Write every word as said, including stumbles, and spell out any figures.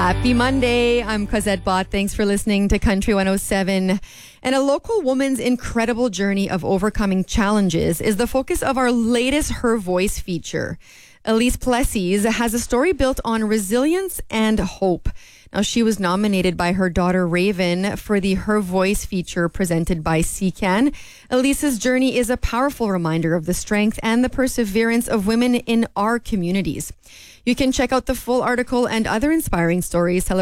Happy Monday. I'm Cosette Bott. Thanks for listening to Country one oh seven. And a local woman's incredible journey of overcoming challenges is the focus of our latest Her Voice feature. Elise Plessis has a story built on resilience and hope. Now, she was nominated by her daughter Raven for the Her Voice feature presented by C C A N. Elise's journey is a powerful reminder of the strength and the perseverance of women in our communities. You can check out the full article and other inspiring stories